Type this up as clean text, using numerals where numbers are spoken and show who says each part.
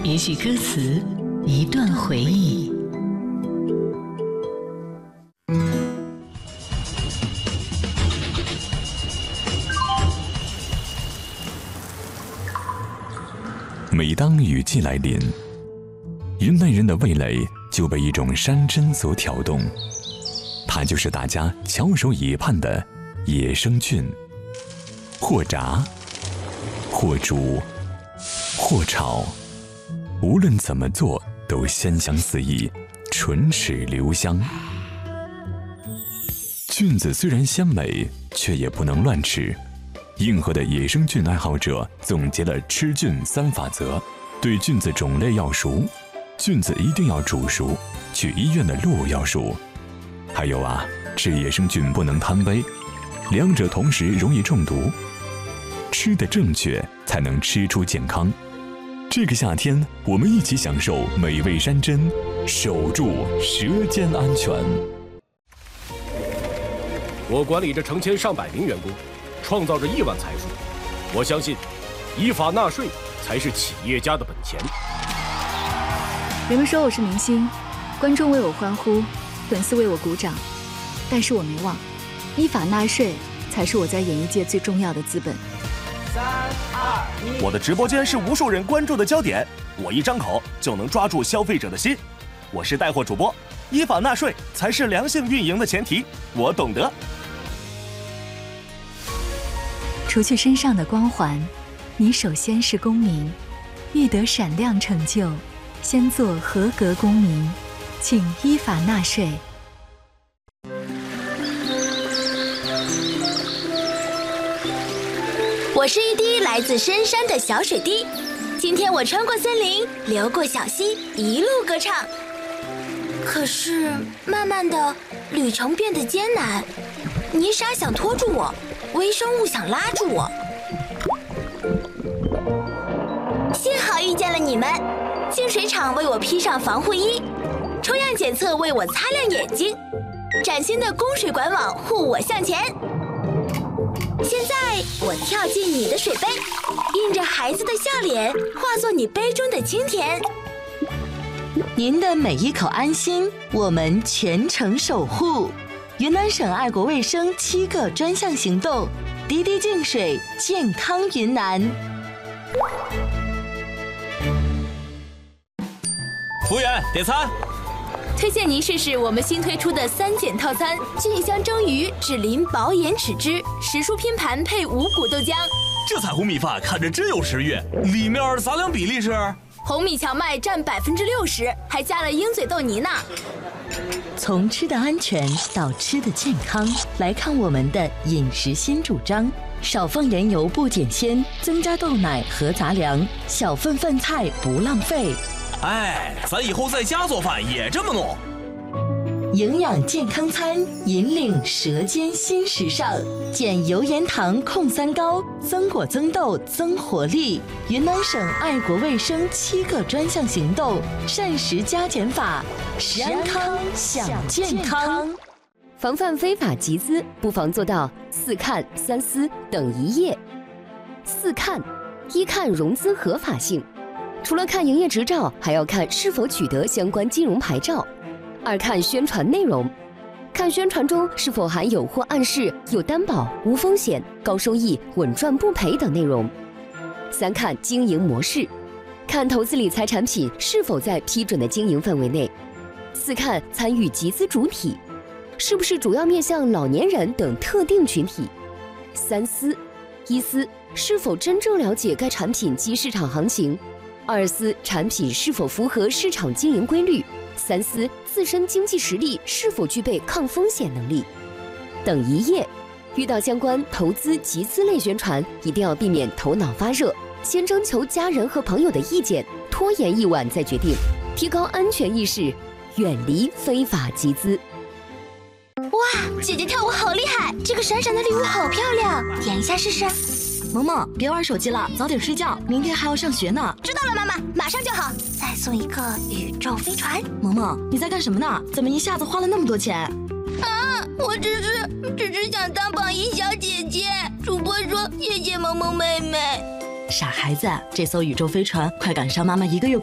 Speaker 1: 一句歌词，一段回忆。
Speaker 2: 每当雨季来临，云南人的味蕾就被一种山珍所挑动，它就是大家翘首以盼的野生菌。或炸，或煮，或炒，无论怎么做都鲜香四溢，唇齿留香。菌子虽然鲜美，却也不能乱吃。硬核的野生菌爱好者总结了吃菌3法则：对菌子种类要熟，菌子一定要煮熟，去医院的路要熟。还有啊，吃野生菌不能贪杯，两者同时容易中毒。吃得正确，才能吃出健康。这个夏天，我们一起享受美味山珍，守住舌尖安全。
Speaker 3: 我管理着成千上百名员工，创造着亿万财富。我相信，依法纳税才是企业家的本钱。
Speaker 4: 人们说我是明星，观众为我欢呼，粉丝为我鼓掌，但是我没忘，依法纳税才是我在演艺界最重要的资本。
Speaker 5: 3、2、1，我的直播间是无数人关注的焦点，我一张口就能抓住消费者的心。我是带货主播，依法纳税才是良性运营的前提，我懂得。
Speaker 4: 除去身上的光环，你首先是公民，欲得闪亮成就，先做合格公民，请依法纳税。
Speaker 6: 我是一滴来自深山的小水滴，今天我穿过森林，流过小溪，一路歌唱。可是慢慢的，旅程变得艰难，泥沙想拖住我，微生物想拉住我。幸好遇见了你们，净水厂为我披上防护衣，抽样检测为我擦亮眼睛，崭新的供水管网护我向前。现在我跳进你的水杯，印着孩子的笑脸，化作你杯中的清甜。
Speaker 7: 您的每一口安心，我们全程守护。云南省爱国卫生7个专项行动，滴滴净水，健康云南。
Speaker 5: 服务员，点餐。
Speaker 6: 推荐您试试我们新推出的3减套餐：菌香蒸鱼、脂淋薄盐豉汁、时蔬拼盘配五谷豆浆。
Speaker 5: 这彩虹米饭看着真有食欲，里面杂粮比例是？
Speaker 6: 红米荞麦占60%，还加了鹰嘴豆泥呢。
Speaker 7: 从吃的安全到吃的健康，来看我们的饮食新主张：少放盐油不减鲜，增加豆奶和杂粮，小份饭菜不浪费。
Speaker 5: 哎，咱以后在家做饭也这么弄。
Speaker 7: 营养健康餐，引领舌尖新时尚，减油盐糖控3高，增果增豆增活力。云南省爱国卫生7个专项行动，膳食加减法，食安康享健康。
Speaker 8: 防范非法集资，不妨做到4看3思等一页。4看：一看融资合法性。除了看营业执照，还要看是否取得相关金融牌照。2看宣传内容，看宣传中是否含有或暗示有担保、无风险、高收益、稳赚不赔等内容。3看经营模式，看投资理财产品是否在批准的经营范围内。4看参与集资主体，是不是主要面向老年人等特定群体。3思：一思是否真正了解该产品及市场行情。2思产品是否符合市场经营规律。3思自身经济实力是否具备抗风险能力。等一页，遇到相关投资集资类宣传，一定要避免头脑发热，先征求家人和朋友的意见，拖延一晚再决定，提高安全意识，远离非法集资。
Speaker 6: 哇，姐姐跳舞好厉害，这个闪闪的礼物好漂亮，点一下试试。
Speaker 7: 萌萌，别玩手机了，早点睡觉，明天还要上学呢。
Speaker 6: 知道了，妈妈，马上就好。再送一个宇宙飞船。
Speaker 7: 萌萌，你在干什么呢？怎么一下子花了那么多钱？
Speaker 6: 啊，我只是想当榜一小姐姐。主播说谢谢萌萌妹妹。
Speaker 7: 傻孩子，这艘宇宙飞船快赶上妈妈1个月